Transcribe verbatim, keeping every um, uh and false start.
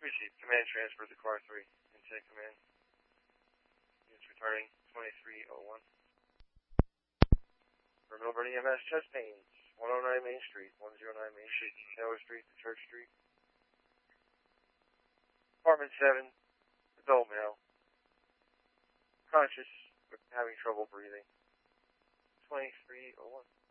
Received. Command transfer to car three. Intake command. Units returning twenty-three oh one. For Melbourne E M S, chest pains. one oh nine Main Street. one oh nine Main Street. Taylor Street to Church Street. Apartment seven. Adult male. Conscious, but having trouble breathing. twenty-three oh one.